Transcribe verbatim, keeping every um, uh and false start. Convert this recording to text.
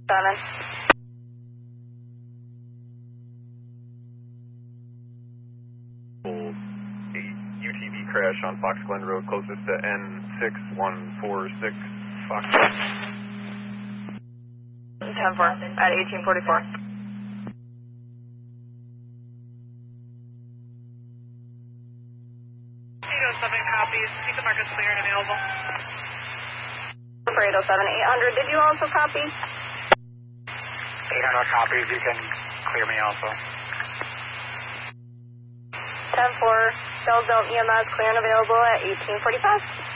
seven. U T V crash on Fox Glen Road, closest to N six one four six Fox. ten four at eighteen forty-four. eight oh seven copies. Take the markers clear and available. For eight oh seven, eight hundred, did you also copy? eight hundred copies, you can clear me also. ten four, Belleville E M S clear and available at eighteen forty-five.